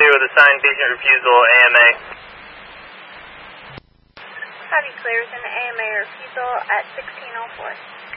clear with assigned patient refusal, AMA. Copy, clear within the AMA refusal at 1604.